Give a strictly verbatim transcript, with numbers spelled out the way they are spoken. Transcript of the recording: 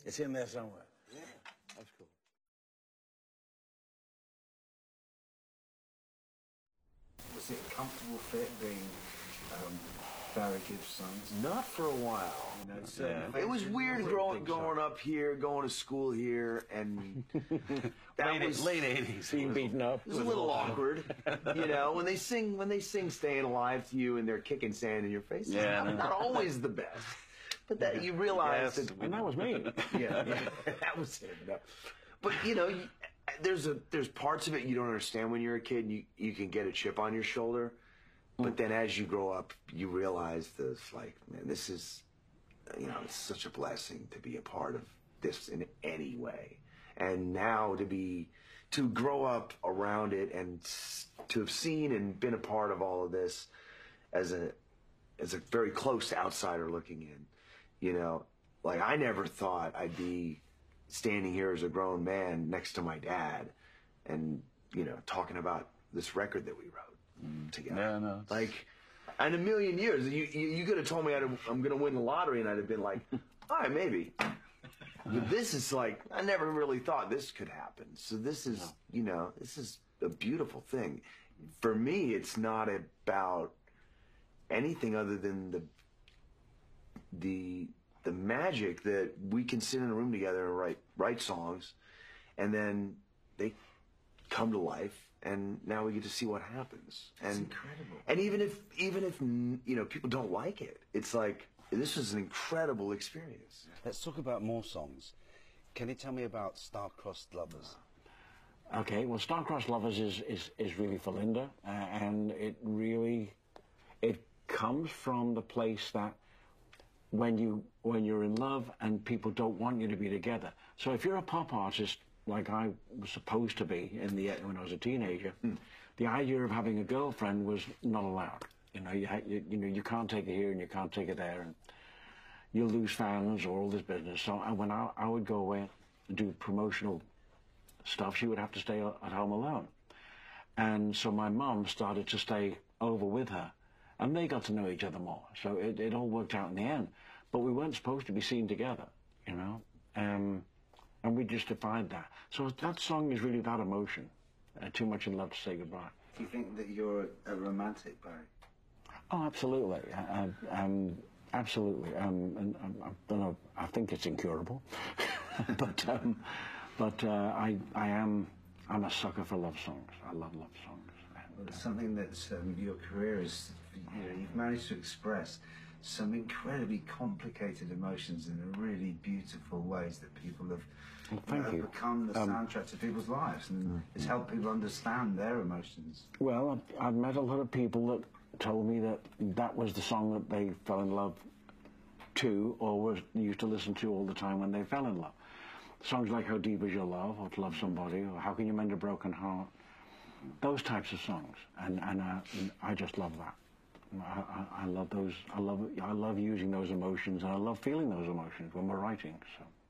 It's in there somewhere. Yeah, that's cool. Was it a comfortable fit being um, Barry Gibb's sons? Not for a while. You know, Yeah. It was weird growing growing up here, going to school here, and that late, was late eighties. Being beaten up. It was a little awkward, you know, when they sing when they sing "Staying Alive" to you and they're kicking sand in your face. It's Yeah, not, no. not always the best, but that you realize Yes. that, And that was me. yeah, yeah, that was him. No. But you know, you, there's a there's parts of it you don't understand when you're a kid. And you you can get a chip on your shoulder, but then as you grow up, you realize this, like, man, this is, you know, it's such a blessing to be a part of this in any way. And now to be, to grow up around it and s- to have seen and been a part of all of this as a, as a very close outsider looking in, you know, like I never thought I'd be standing here as a grown man next to my dad and, you know, talking about this record that we wrote together. Yeah, no, it's- Like, in a million years, you you, you could have told me I'd have, I'm going to win the lottery, and I'd have been like, all right, maybe. But this is like, I never really thought this could happen. So this is, you know, this is a beautiful thing. For me, it's not about anything other than the the the magic that we can sit in a room together and write write songs, and then they come to life. And now we get to see what happens. And, It's incredible. And even if even if you know people don't like it, it's like this was an incredible experience. Let's talk about more songs. Can you tell me about Star-Crossed Lovers? Okay, well, Star-Crossed Lovers is, is, is really for Linda, uh, and it really, it comes from the place that when, you, when you're in love and people don't want you to be together. So if you're a pop artist, like I was supposed to be in the when I was a teenager, mm. the idea of having a girlfriend was not allowed. You know, you, you, you know, you can't take it here and you can't take it there, and you'll lose fans or all this business. So I, when I, I would go away and do promotional stuff, she would have to stay at home alone. And so my mum started to stay over with her, and they got to know each other more. So it, it all worked out in the end. But we weren't supposed to be seen together, you know. Um, And we just defined that. So that song is really that emotion. Uh, too much in love to say goodbye. Do you think that you're a romantic, Barry? Oh, absolutely. I, I, um, absolutely. Um, and um, I don't know. I think it's incurable, but um, but uh, I I am I'm a sucker for love songs. I love love songs. Well, it's something that's um, your career is. You know, you've managed to express some incredibly complicated emotions in a really beautiful ways that people have, Well, thank have you. become the Um, soundtrack to people's lives, and it's helped people understand their emotions. Well, I've, I've met a lot of people that told me that that was the song that they fell in love to, or was used to listen to all the time when they fell in love. Songs like How Deep Is Your Love, or To Love Somebody, or How Can You Mend a Broken Heart. Those types of songs, and and uh, I just love that. I, I, I love those. I love I love using those emotions, and I love feeling those emotions when we're writing. So.